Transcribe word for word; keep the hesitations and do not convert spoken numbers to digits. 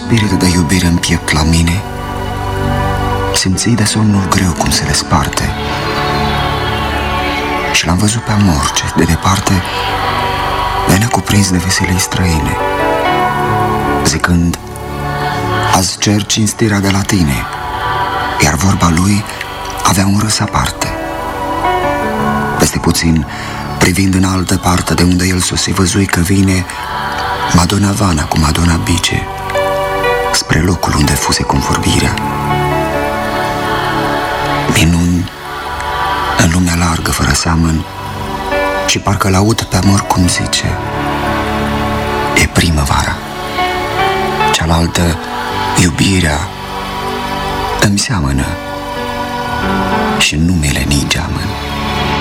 spirit de iubire în piept la mine, simți de somnul greu cum se desparte. Și l-am văzut pe amor ce de departe venea cuprins de veselii străine, zicând: azi cer cinstirea de la tine, iar vorba lui avea un râs aparte. Peste puțin, privind în altă parte de unde el sosi, văzui că vine Madonna Vana cu Madonna Bice spre locul unde fuse convorbirea. Minuni în lumea largă fără seamăn, și parcă l-aud pe amor cum zice: e primăvara. Cealaltă, iubirea, îmi seamănă și numele ni geamăn.